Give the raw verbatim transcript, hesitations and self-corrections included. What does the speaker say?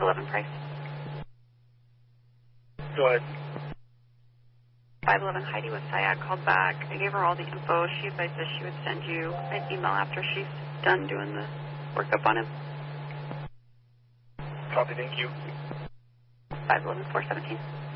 eleven price. Go ahead. five eleven Heidi with SIAC called back. I gave her all the info. She advised us she would send you an email after she's done doing the workup on him. Copy, thank you. five eleven four seventeen.